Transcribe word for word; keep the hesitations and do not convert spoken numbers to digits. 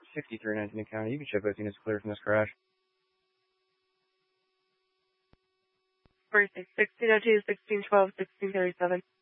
sixty-three nineteen County. You can show both units clear from this crash. Birthday sixteen oh two, sixteen twelve, sixteen thirty-seven.